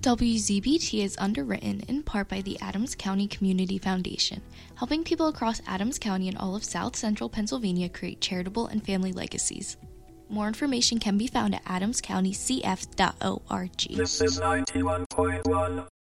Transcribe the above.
WZBT is underwritten in part by the Adams County Community Foundation, helping people across Adams County and all of South Central Pennsylvania create charitable and family legacies. More information can be found at adamscountycf.org. This is 91.1